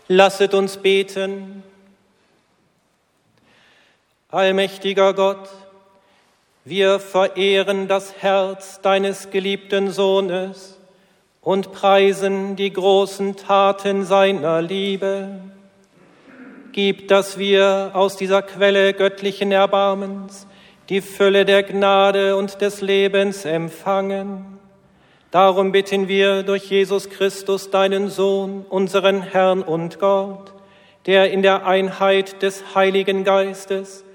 Lasset uns beten. Allmächtiger Gott, wir verehren das Herz deines geliebten Sohnes und preisen die großen Taten seiner Liebe. Gib, dass wir aus dieser Quelle göttlichen Erbarmens die Fülle der Gnade und des Lebens empfangen. Darum bitten wir durch Jesus Christus, deinen Sohn, unseren Herrn und Gott, der in der Einheit des Heiligen Geistes